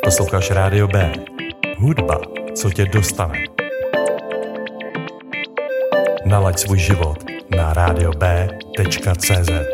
Posloucháš Rádio B. Hudba, co tě dostane. Nalaď svůj život na radiob.cz.